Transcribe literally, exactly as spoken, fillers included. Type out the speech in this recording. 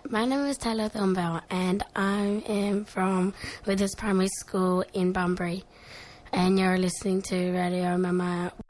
my name is Taylor Thornbell and I am from Withers Primary School in Bunbury. And you're listening to Radio Mama